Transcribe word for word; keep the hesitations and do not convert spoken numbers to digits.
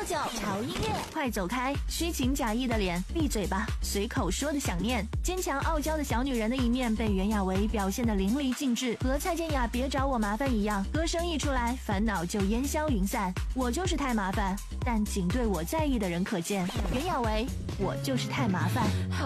九潮音乐， 快走开！虚情假意的脸，闭嘴吧！随口说的想念，坚强傲娇的小女人的一面被袁娅维表现得淋漓尽致，和蔡健雅别找我麻烦一样，歌声一出来，烦恼就烟消云散。我就是太麻烦，但仅对我在意的人可见。袁娅维，我就是太麻烦。